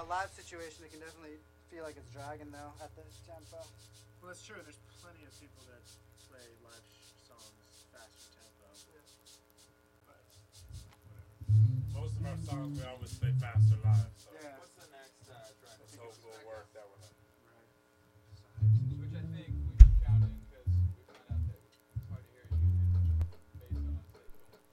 a live situation, it can definitely feel like it's dragging though at the tempo. Well, that's true. There's plenty of people that play live songs faster tempo. Yeah. But whatever. Most of our songs we always play faster live. So. Yeah.